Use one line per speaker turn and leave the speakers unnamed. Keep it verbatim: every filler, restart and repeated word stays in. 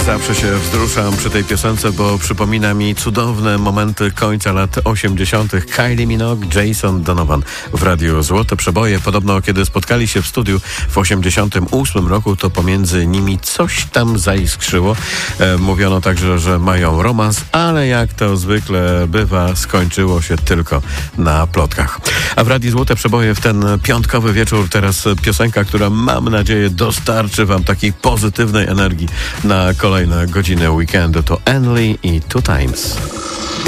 Zawsze się wzruszam przy tej piosence, bo przypomina mi cudowne momenty końca lat osiemdziesiątych. Kylie Minogue, Jason Donovan w Radiu Złote Przeboje. Podobno kiedy spotkali się w studiu w osiemdziesiątym ósmym roku, to pomiędzy nimi coś tam zaiskrzyło. E, mówiono także, że mają romans, ale jak to zwykle bywa, skończyło się tylko na plotkach. A w Radiu Złote Przeboje w ten piątkowy wieczór teraz piosenka, która mam nadzieję dostarczy wam takiej pozytywnej energii na kolejne godziny weekendu. To Enly i Two Times.